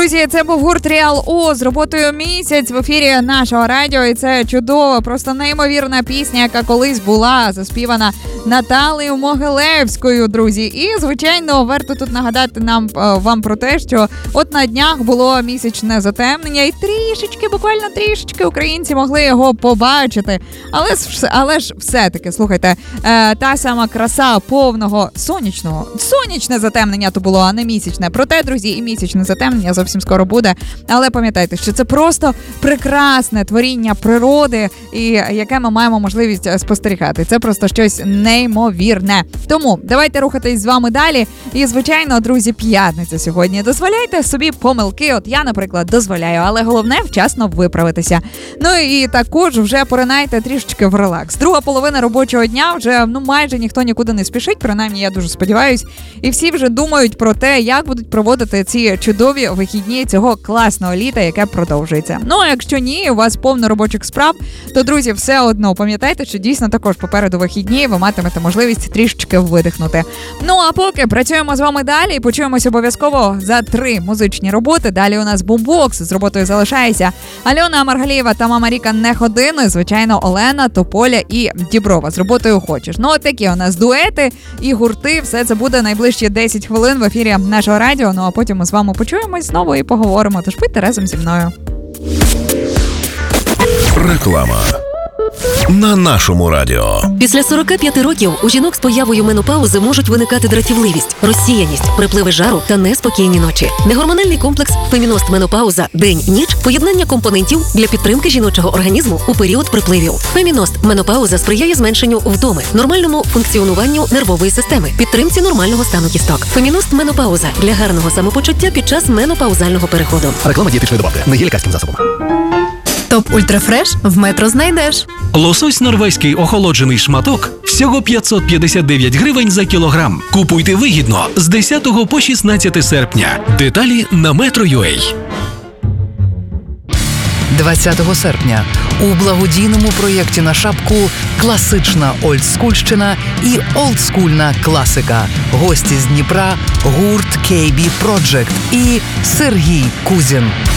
Друзі, це був гурт Real O з роботою «Місяць» в ефірі нашого радіо. І це чудова, просто неймовірна пісня, яка колись була заспівана Наталею Могилевською, друзі. І, звичайно, варто тут нагадати вам про те, що от на днях було місячне затемнення, і трішечки, буквально трішечки українці могли його побачити. Але ж все-таки, слухайте, та сама краса повного сонячне затемнення то було, а не місячне. Проте, друзі, і місячне затемнення зовсім скоро буде. Але пам'ятайте, що це просто прекрасне творіння природи, і яке ми маємо можливість спостерігати. Це просто щось неймовірне. Тому давайте рухатись з вами далі. І, звичайно, друзі, п'ятниця сьогодні. Дозволяйте собі помилки. От я, наприклад, дозволяю, але головне вчасно виправитися. Ну і також вже поринайте трішечки в релакс. Друга половина робочого дня вже майже ніхто нікуди не спішить, принаймні я дуже сподіваюсь. І всі вже думають про те, як будуть проводити ці чудові вихідні цього класного літа, яке продовжується. Ну, а якщо ні, у вас повно робочих справ, то, друзі, все одно пам'ятайте, що дійсно також попереду вихідні ви матимете можливість трішечки видихнути. Ну, а поки працюємо з вами далі і почуємось обов'язково за 3 музичні роботи. Далі у нас бумбокс з роботою залишається Альона Маргалієва та Мама Ріка не ходини, звичайно, Олена, Тополя і Діброва з роботою «Хочеш». Ну, от такі у нас дуети і гурти. Все це буде найближчі 10 хвилин в ефірі нашого радіо. Ну, а потім ми з вами почуємось знову і поговоримо. Тож будьте разом зі мною. Реклама на нашому радіо. Після 45 років у жінок з появою менопаузи можуть виникати дратівливість, розсіяність, припливи жару та неспокійні ночі. Негормональний комплекс «Феміност Менопауза. День-ніч» – поєднання компонентів для підтримки жіночого організму у період припливів. «Феміност Менопауза» сприяє зменшенню втоми, нормальному функціонуванню нервової системи, підтримці нормального стану кісток. «Феміност Менопауза» для гарного самопочуття під час менопаузального переходу. Реклама дієтичної добавки. Не є лікарським засобом. Топ Ультрафреш в Метро знайдеш. Лосось норвезький охолоджений шматок всього 559 гривень за кілограм. Купуйте вигідно з 10 по 16 серпня. Деталі на Metro.ua. 20 серпня у благодійному проєкті на шапку класична олдскульщина і олдскульна класика. Гості з Дніпра, гурт KB Project і Сергій Кузін.